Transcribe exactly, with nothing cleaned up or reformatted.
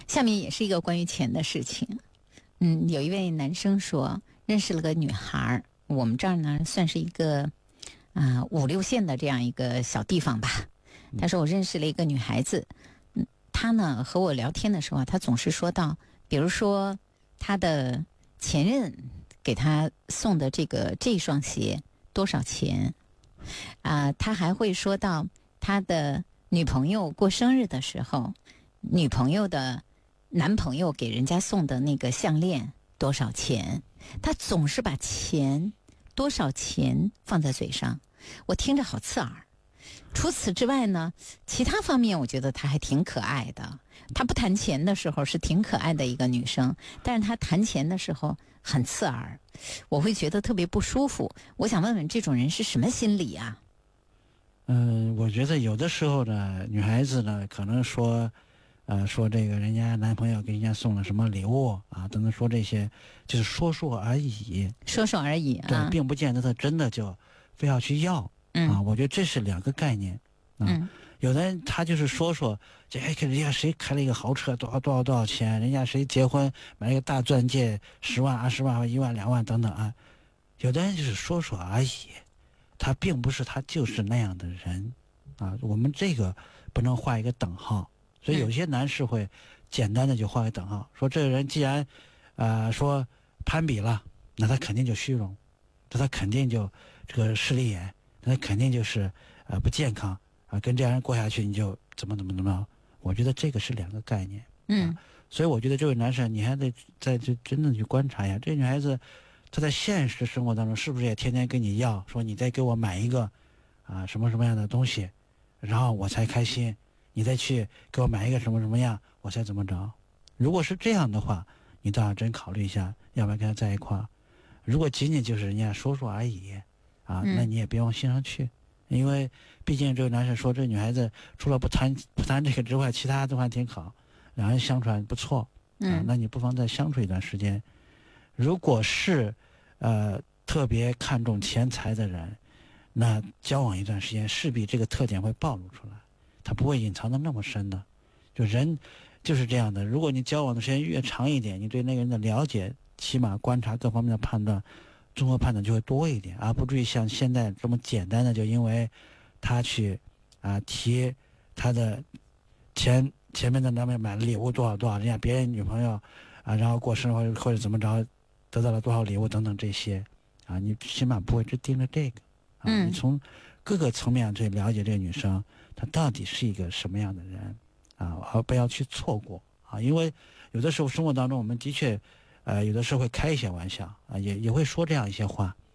下面也是一个关于钱的事情。嗯，有一位男生说认识了个女孩，我们这儿呢算是一个啊、呃、五六线的这样一个小地方吧。他说我认识了一个女孩子，嗯，她呢和我聊天的时候，她总是说到，比如说她的前任给她送的这个这双鞋多少钱啊、呃？她还会说到她的女朋友过生日的时候，女朋友的男朋友给人家送的那个项链多少钱？她总是把钱多少钱放在嘴上，我听着好刺耳。除此之外呢，其他方面我觉得她还挺可爱的。她不谈钱的时候是挺可爱的一个女生，但是她谈钱的时候很刺耳，我会觉得特别不舒服。我想问问这种人是什么心理啊？ 嗯，我觉得有的时候呢，女孩子呢可能说，呃，说这个人家男朋友给人家送了什么礼物啊，等等，说这些就是说说而已， 说说而已啊， 对，并不见得他真的就非要去要。 嗯、 啊，我觉得这是两个概念啊。 嗯、 有的人他就是说说，这哎，人家谁开了一个豪车，多少多少多少钱，人家谁结婚买了一个大钻戒，十万、二十万、一万、两万等等啊。有的人就是说说而已，他并不是他就是那样的人啊。我们这个不能画一个等号，所以有些男士会简单的就画个等号，说这个人既然呃说攀比了，那他肯定就虚荣，那他肯定就这个势利眼。那肯定就是呃不健康啊，跟这样人过下去你就怎么怎么怎么，我觉得这个是两个概念。 嗯、 啊，所以我觉得这位男生你还得再去真的去观察一下，这女孩子她在现实生活当中是不是也天天跟你要，说你再给我买一个啊什么什么样的东西，然后我才开心，你再去给我买一个什么什么样我才怎么着。如果是这样的话，你倒要真考虑一下要不要跟他在一块儿。如果仅仅就是人家说说而已啊，那你也别往心上去，嗯、因为毕竟这个男生说这女孩子除了不谈不谈这个之外，其他都还挺好，两人相处还不错， 嗯、 啊，那你不妨再相处一段时间。如果是呃特别看重钱财的人，那交往一段时间，势必这个特点会暴露出来，他不会隐藏的那么深的。就人就是这样的，如果你交往的时间越长一点，你对那个人的了解，起码观察各方面的判断。综合判断就会多一点，而不至于像现在这么简单的就因为他去啊提他的前前面的男朋友买了礼物多少多少，人家别人女朋友啊，然后过生日或者或者怎么着得到了多少礼物等等这些啊，你起码不会只盯着这个啊， 嗯、 你从各个层面去了解这个女生她到底是一个什么样的人啊，而不要去错过啊，因为有的时候生活当中我们的确。呃，有的时候会开一些玩笑啊，也也会说这样一些话